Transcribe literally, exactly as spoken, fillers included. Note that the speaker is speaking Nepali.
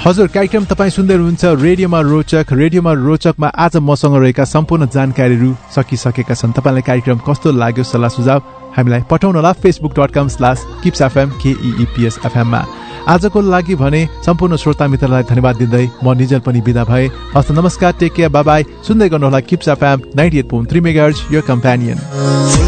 हजुर, कार्यक्रम तपाईँ सुन्दै हुनुहुन्छ रेडियोमा रोचक। रेडियोमा रोचकमा आज मसँग रहेका सम्पूर्ण जानकारीहरू सकिसकेका छन्। तपाईँलाई कार्यक्रम कस्तो लाग्यो सल्लाह सुझाव हामीलाई पठाउनुहोला Facebook dot com slash kips FM केइइपिएस एफएममा। आजको लागि भने सम्पूर्ण श्रोता मित्रलाई धन्यवाद दिँदै म निजल पनि बिदा भए। हस्त नमस्कार, टेक केयर, बाई बाई। सुन्दै गर्नुहोला kips FM ninety at point three megahertz, your companion.